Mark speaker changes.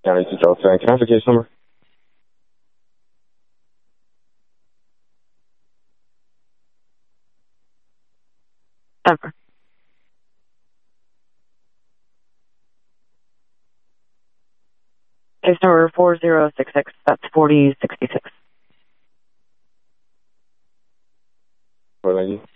Speaker 1: County 2007. Can I have the case number?
Speaker 2: Ever. Case number 4066. That's 4066.
Speaker 1: What, lady?